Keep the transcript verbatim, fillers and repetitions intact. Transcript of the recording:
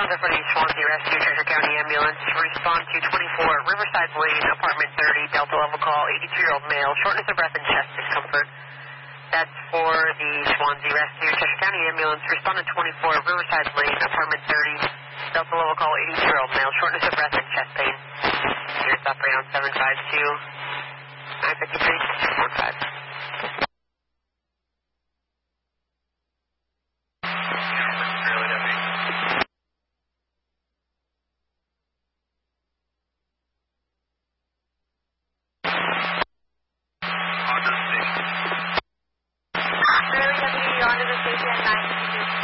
for the Swansea Rescue Treasure County Ambulance. Respond to twenty-four Riverside Lane, apartment thirty, Delta level call, eighty-two-year-old male, shortness of breath and chest discomfort. That's for the Swansea Rescue Treasure County Ambulance. Respond to twenty-four Riverside Lane, apartment thirty, Delta level call, eighty-two-year-old male, shortness of breath and chest pain. Here's operator on seven five two, nine fifty-three, six one five. Onto the station, nine fifty-two.